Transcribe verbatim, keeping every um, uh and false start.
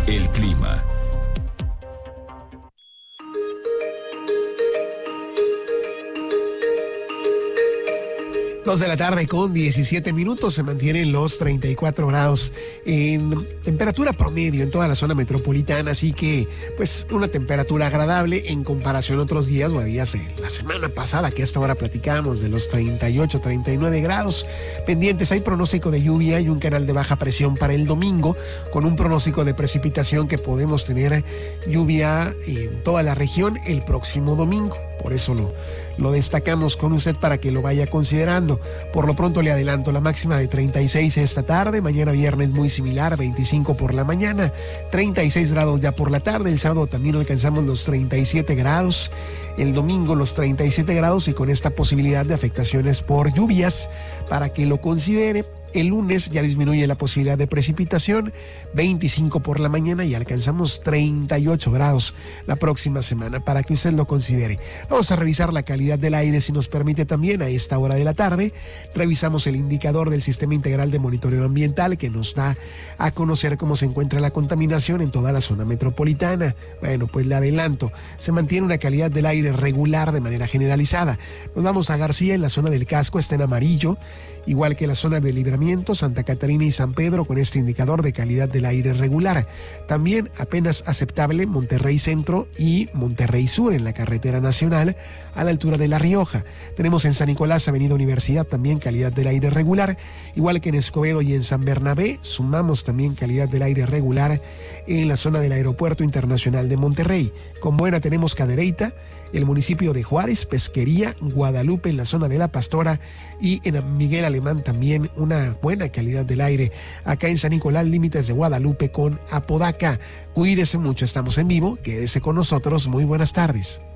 El clima. Dos de la tarde con diecisiete minutos, se mantienen los treinta y cuatro grados en temperatura promedio en toda la zona metropolitana, así que pues una temperatura agradable en comparación a otros días o a días de la semana pasada, que hasta ahora platicábamos de los treinta y ocho, treinta y nueve grados. Pendientes, hay pronóstico de lluvia y un canal de baja presión para el domingo, con un pronóstico de precipitación que podemos tener lluvia en toda la región el próximo domingo. Por eso lo, lo destacamos con usted para que lo vaya considerando. Por lo pronto le adelanto la máxima de treinta y seis esta tarde, mañana viernes muy similar, veinticinco por la mañana, treinta y seis grados ya por la tarde, el sábado también alcanzamos los treinta y siete grados, el domingo los treinta y siete grados y con esta posibilidad de afectaciones por lluvias para que lo considere. El lunes ya disminuye la posibilidad de precipitación, veinticinco por la mañana y alcanzamos treinta y ocho grados la próxima semana para que usted lo considere. Vamos a revisar la calidad del aire si nos permite también a esta hora de la tarde. Revisamos el indicador del Sistema Integral de Monitoreo Ambiental que nos da a conocer cómo se encuentra la contaminación en toda la zona metropolitana. Bueno, pues le adelanto, se mantiene una calidad del aire regular de manera generalizada. Nos vamos a García, en la zona del Casco está en amarillo, igual que la zona de Libramiento, Santa Catarina y San Pedro con este indicador de calidad del aire regular. También apenas aceptable Monterrey Centro y Monterrey Sur en la carretera nacional a la altura de La Rioja. Tenemos en San Nicolás, Avenida Universidad, también calidad del aire regular, igual que en Escobedo y en San Bernabé. Sumamos también calidad del aire regular en la zona del Aeropuerto Internacional de Monterrey. Con buena tenemos Cadereyta, el municipio de Juárez, Pesquería, Guadalupe en la zona de La Pastora y en Miguel Alemán también una buena calidad del aire. Acá en San Nicolás, límites de Guadalupe con Apodaca. Cuídese mucho, estamos en vivo, quédese con nosotros, muy buenas tardes.